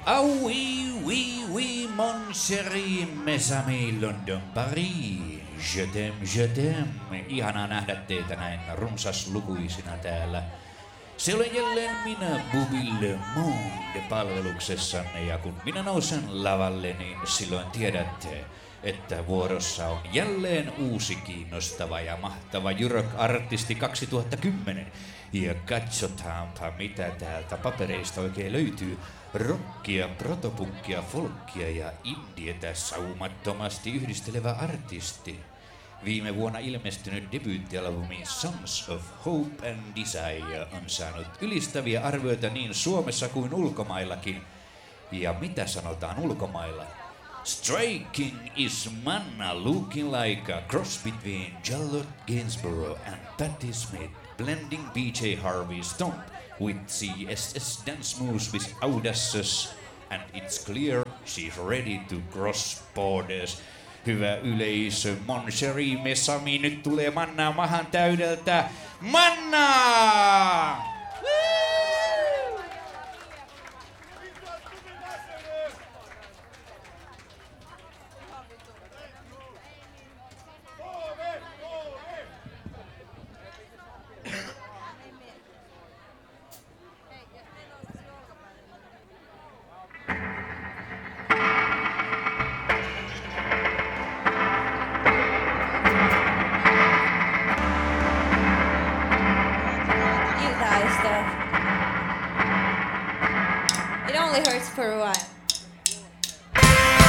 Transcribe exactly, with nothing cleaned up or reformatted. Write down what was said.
Ah oui, oui, oui, mon chéri, mes amis, London, Paris. Je t'aime, je t'aime. Ihanaa nähdä teitä näin runsaslukuisina täällä. Se olen jälleen minä, Bobby Le Monde, palveluksessanne, ja kun minä nousen lavalle, niin silloin tiedätte, että vuorossa on jälleen uusi kiinnostava ja mahtava Jyrok-artisti kaksituhattakymmenen. Ja katsotaanpa, mitä täältä papereista oikein löytyy. Rockia, protopunkkia, folkkia ja indietä saumattomasti yhdistelevä artisti. Viime vuonna ilmestynyt debyyttialbumi Songs of Hope and Desire on saanut ylistäviä arvioita niin Suomessa kuin ulkomaillakin. Ja mitä sanotaan ulkomailla? Stray King is manna, looking like a cross between Charlotte Gainsborough and Patti Smith, blending B J Harvey's stomp with C S S dance moves with audacious, and it's clear she's ready to cross borders. Hyvä yleisö, mon chéri, me Sami, nyt tulee mannaa mahan täydeltä. Mannaa! It only hurts for a while.